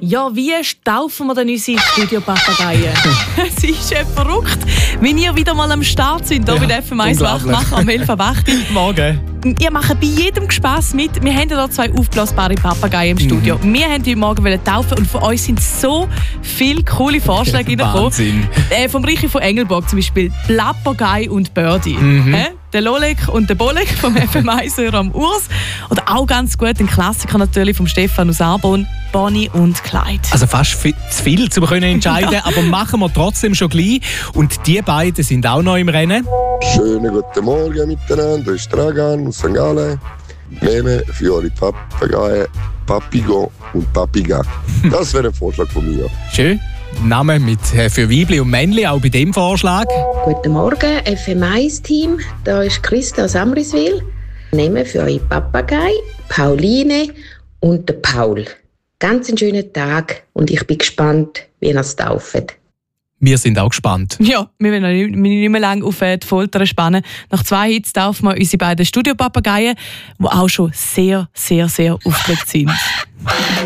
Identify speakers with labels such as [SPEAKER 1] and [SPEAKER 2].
[SPEAKER 1] Ja, wie taufen wir denn unsere Studio-Papageien? Es ist ja verrückt, wenn ihr wieder mal am Start sind, hier bei der FM1 Wachmacher am 11.08
[SPEAKER 2] Morgen.
[SPEAKER 1] Ihr macht bei jedem Spass mit. Wir haben ja hier 2 aufblasbare Papageien im Studio. Wir wollten heute Morgen taufen und von euch sind so viele coole Vorschläge reingekommen.
[SPEAKER 2] Wahnsinn.
[SPEAKER 1] Vom Reiche von Engelborg zum Beispiel Papagei und Birdie. Der Lolek und der Bolek vom FM1 am Urs. Oder auch ganz gut ein Klassiker natürlich vom Stefan aus Arbon, Bonnie und Clyde.
[SPEAKER 2] Also fast zu viel, um zu entscheiden, aber machen wir trotzdem schon gleich. Und die beiden sind auch noch im Rennen.
[SPEAKER 3] Schönen guten Morgen miteinander, hier ist Dragan aus St. Gallen. Meme für eure Papageien, Papigo und Papiga. Das wäre ein Vorschlag von mir.
[SPEAKER 2] Schön. Name für Weibli und Männli, auch bei dem Vorschlag.
[SPEAKER 4] Guten Morgen, FM1-Team. Da ist Christa aus Amriswil. Nehme für eure Papagei, Pauline und den Paul. Ganz einen schönen Tag und ich bin gespannt, wie ihr es tauft.
[SPEAKER 2] Wir sind auch gespannt.
[SPEAKER 1] Ja, wir wollen nicht mehr lange auf die Folter spannen. Nach 2 Hits taufen wir unsere beiden Studio-Papageien, die auch schon sehr, sehr, sehr aufgeregt sind.